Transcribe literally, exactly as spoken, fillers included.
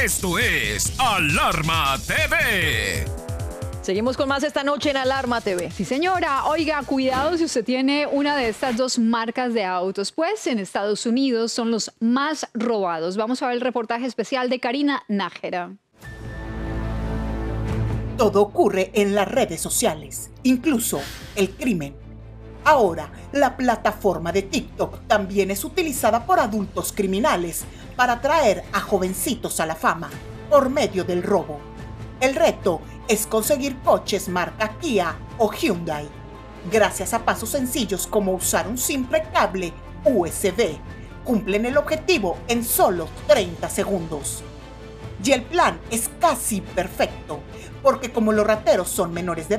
Esto es Alarma T V. Seguimos con más esta noche en Alarma T V. Sí, señora. Oiga, cuidado si usted tiene una de estas dos marcas de autos, pues en Estados Unidos son los más robados. Vamos a ver el reportaje especial de Karina Nájera. Todo ocurre en las redes sociales, incluso el crimen. Ahora, la plataforma de TikTok también es utilizada por adultos criminales para atraer a jovencitos a la fama por medio del robo. El reto es conseguir coches marca Kia o Hyundai, gracias a pasos sencillos como usar un simple cable U S B. Cumplen el objetivo en solo treinta segundos. Y el plan es casi perfecto, porque como los rateros son menores de edad,